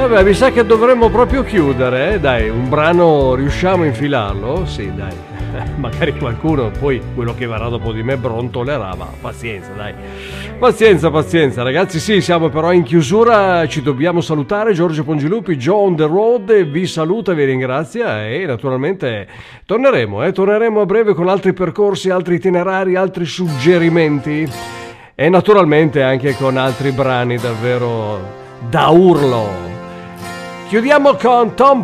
Vabbè, mi sa che dovremmo proprio chiudere, Dai, un brano riusciamo a infilarlo? Sì, dai. Magari qualcuno, poi quello che verrà dopo di me brontolerà, ma pazienza, dai. Pazienza, ragazzi. Sì, siamo però in chiusura, ci dobbiamo salutare. Giorgio Pongilupi, Joe on the road, vi saluta, vi ringrazia e naturalmente torneremo a breve con altri percorsi, altri itinerari, altri suggerimenti e naturalmente anche con altri brani davvero da urlo. Chiudiamo con Tom